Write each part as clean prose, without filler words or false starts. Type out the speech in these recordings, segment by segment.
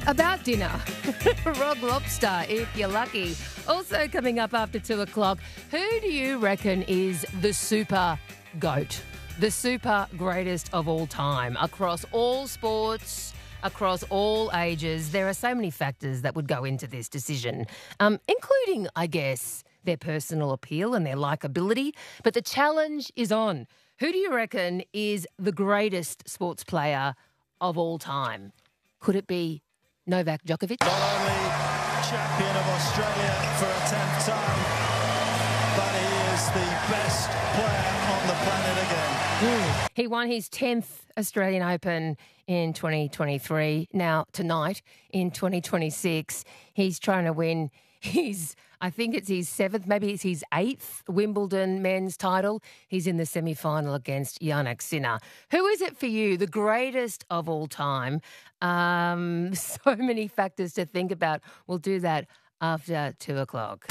About dinner, Rock Lobster, if you're lucky. Also coming up after 2 o'clock, who do you reckon is the super GOAT? The super greatest of all time, across all sports, across all ages. There are so many factors that would go into this decision, including, I guess, their personal appeal and their likability. But the challenge is on. Who do you reckon is the greatest sports player of all time? Could it be Novak Djokovic? Not only champion of Australia for a 10th time, but he is the best player on the planet again. He won his 10th Australian Open in 2023. Now, tonight, in 2026, he's trying to win I think it's his 7th, maybe it's his 8th Wimbledon men's title. He's in the semi-final against Jannik Sinner. Who is it for you, the greatest of all time? So many factors to think about. We'll do that after 2 o'clock.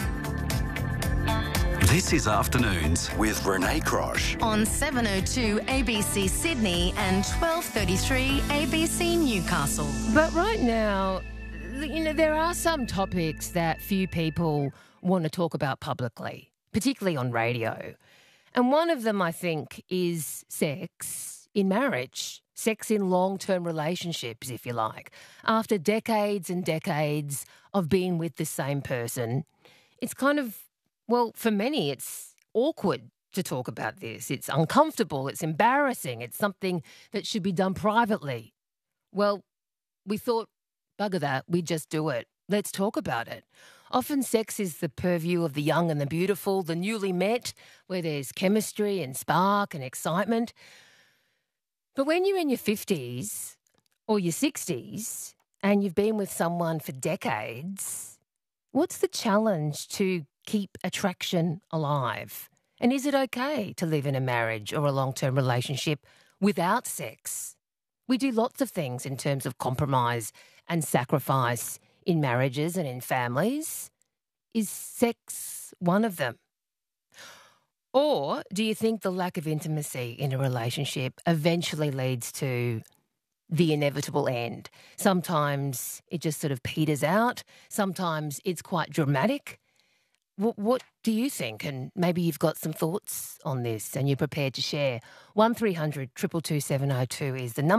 This is Afternoons with Renee Crosh. On 7:02 ABC Sydney and 12:33 ABC Newcastle. But right now, there are some topics that few people want to talk about publicly, particularly on radio. And one of them, I think, is sex in marriage, sex in long-term relationships, if you like. After decades and decades of being with the same person, it's kind of, well, for many, it's awkward to talk about this. It's uncomfortable. It's embarrassing. It's something that should be done privately. Well, we thought, bugger that, we just do it. Let's talk about it. Often sex is the purview of the young and the beautiful, the newly met, where there's chemistry and spark and excitement. But when you're in your 50s or your 60s and you've been with someone for decades, what's the challenge to keep attraction alive? And is it okay to live in a marriage or a long-term relationship without sex? We do lots of things in terms of compromise and sacrifice in marriages and in families. Is sex one of them? Or do you think the lack of intimacy in a relationship eventually leads to the inevitable end? Sometimes it just sort of peters out. Sometimes it's quite dramatic. What do you think? And maybe you've got some thoughts on this and you're prepared to share. 1300 222 702 is the number.